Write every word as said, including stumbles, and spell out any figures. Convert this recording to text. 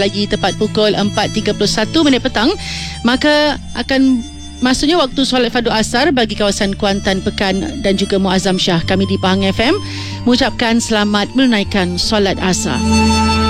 lagi tepat pukul empat tiga puluh satu minit petang, maka akan maksudnya waktu solat fardu asar bagi kawasan Kuantan, Pekan dan juga Muazzam Shah. Kami di Pahang F M mengucapkan selamat menunaikan solat asar.